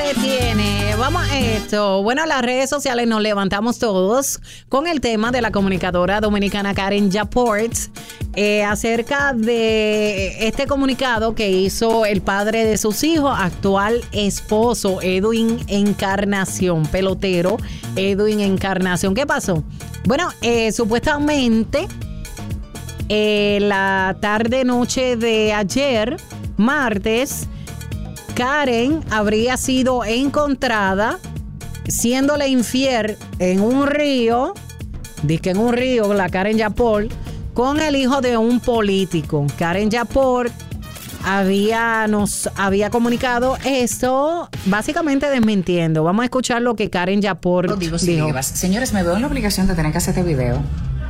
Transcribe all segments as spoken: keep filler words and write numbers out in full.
tiene. Vamos a esto. Bueno, las redes sociales nos levantamos todos con el tema de la comunicadora dominicana Karen Yaport eh, acerca de este comunicado que hizo el padre de sus hijos, actual esposo Edwin Encarnación, pelotero Edwin Encarnación. ¿Qué pasó? Bueno, eh, supuestamente eh, la tarde-noche de ayer, martes, Karen habría sido encontrada siéndole infiel en un río, dice en un río, la Karen Yaport, con el hijo de un político. Karen Yaport había, nos había comunicado esto, básicamente desmintiendo. Vamos a escuchar lo que Karen Yaport dijo. dijo. Señores, me veo en la obligación de tener que hacer este video,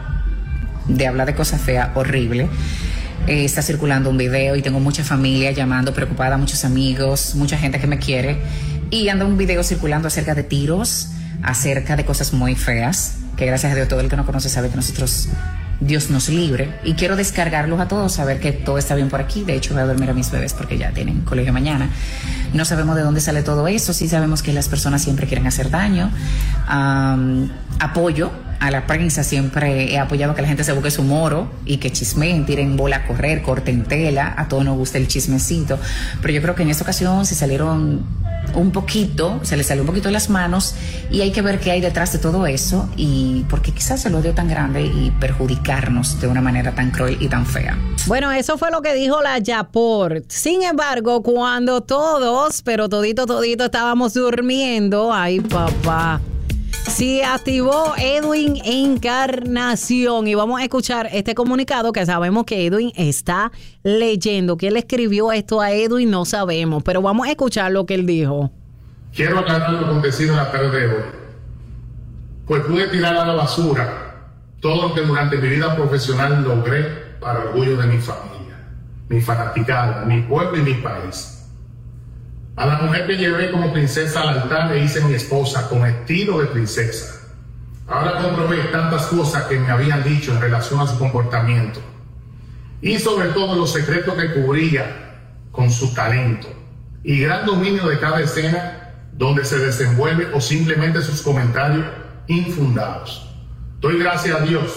de hablar de cosas feas, horrible. Eh, está circulando un video y tengo mucha familia llamando preocupada, muchos amigos, mucha gente que me quiere, y anda un video circulando acerca de tiros, acerca de cosas muy feas, que gracias a Dios todo el que nos conoce sabe que nosotros, Dios nos libre, y quiero descargarlos a todos, saber que todo está bien por aquí. De hecho voy a dormir a mis bebés porque ya tienen colegio mañana. No sabemos de dónde sale todo eso, sí sabemos que las personas siempre quieren hacer daño. Um, apoyo a la prensa, siempre he apoyado que la gente se busque su moro y que chismeen, tiren bola a correr, corten tela, a todos nos gusta el chismecito, pero yo creo que en esta ocasión se salieron un poquito, se les salió un poquito de las manos, y hay que ver qué hay detrás de todo eso, y porque quizás el odio tan grande y perjudicarnos de una manera tan cruel y tan fea. Bueno, eso fue lo que dijo la Yaport. Sin embargo, cuando todos, pero todito, todito estábamos durmiendo, ay papá, sí activó Edwin Encarnación, y vamos a escuchar este comunicado que sabemos que Edwin está leyendo. ¿Quién le escribió esto a Edwin? No sabemos, pero vamos a escuchar lo que él dijo. Quiero aclarar lo acontecido en la tarde de hoy, pues pude tirar a la basura todo lo que durante mi vida profesional logré para orgullo de mi familia, mi fanaticada, mi pueblo y mi país. A la mujer que llevé como princesa al altar le hice mi esposa con estilo de princesa. Ahora comprobé tantas cosas que me habían dicho en relación a su comportamiento, y sobre todo los secretos que cubría con su talento y gran dominio de cada escena donde se desenvuelve, o simplemente sus comentarios infundados. Doy gracias a Dios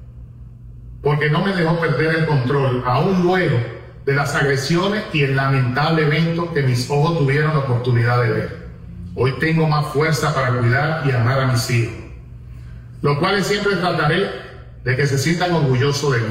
porque no me dejó perder el control, aún luego de las agresiones y el lamentable evento que mis ojos tuvieron la oportunidad de ver. Hoy tengo más fuerza para cuidar y amar a mis hijos, los cuales siempre trataré de que se sientan orgullosos de mí,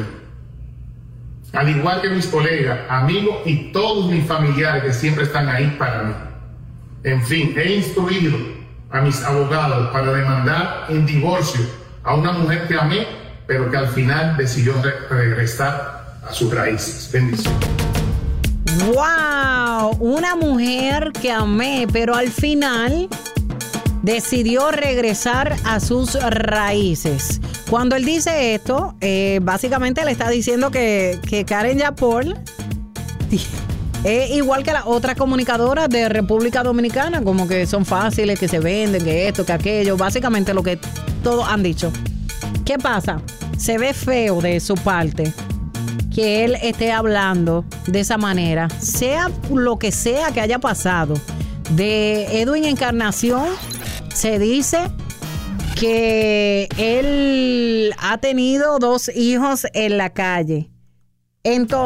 al igual que mis colegas, amigos y todos mis familiares que siempre están ahí para mí. En fin, he instruido a mis abogados para demandar en divorcio a una mujer que amé, pero que al final decidió re- regresar a sus raíces. Bendiciones. ¡Wow! Una mujer que amé, pero al final decidió regresar a sus raíces. Cuando él dice esto, eh, básicamente le está diciendo que, que Karen Yaport es igual que las otras comunicadoras de República Dominicana, como que son fáciles, que se venden, que esto, que aquello, básicamente lo que todos han dicho. ¿Qué pasa? Se ve feo de su parte que él esté hablando de esa manera, sea lo que sea que haya pasado. De Edwin Encarnación se dice que él ha tenido dos hijos en la calle. Entonces,